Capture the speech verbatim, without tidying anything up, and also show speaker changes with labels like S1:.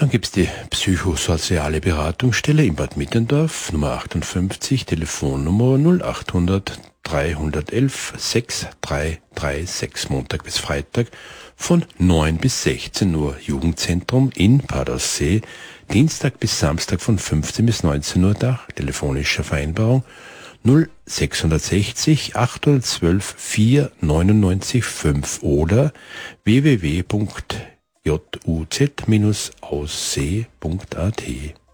S1: dann gibt's die psychosoziale Beratungsstelle in Bad Mitterndorf, Nummer achtundfünfzig, Telefonnummer null achthundert dreihundertelf sechsunddreißig, Montag bis Freitag von neun bis sechzehn Uhr. Jugendzentrum in Padersee, Dienstag bis Samstag von fünfzehn bis neunzehn Uhr da, telefonische Vereinbarung null sechshundertsechzig achthundertzwölf vier neunundneunzig fünf oder w w w punkt juz Aussee punkt a t.